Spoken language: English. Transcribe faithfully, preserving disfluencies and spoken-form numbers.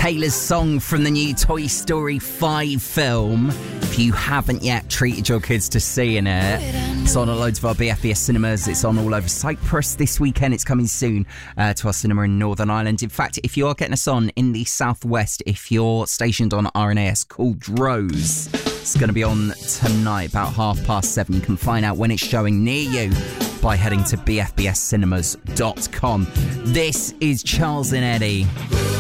Taylor's song from the new Toy Story five film. If you haven't yet treated your kids to seeing it, it's on at loads of our B F B S cinemas. It's on all over Cyprus this weekend. It's coming soon uh, to our cinema in Northern Ireland. In fact, if you are getting us on in the southwest, if you're stationed on R N A S called Rose, it's going to be on tonight about half past seven. You can find out when it's showing near you by heading to b f b s cinemas dot com. This is Charles and Eddie.